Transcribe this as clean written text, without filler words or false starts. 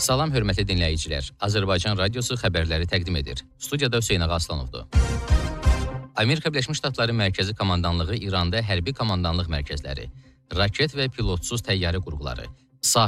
Salam hörmətli dinləyicilər. Azərbaycan Radiosu xəbərləri təqdim edir. Studiyada Hüseyn Ağaslanovdur. Amerika Birləşmiş Ştatları Mərkəzi Komandanlığı İranda hərbi komandanlıq mərkəzləri, raket və pilotsuz təyyarə qurğuları,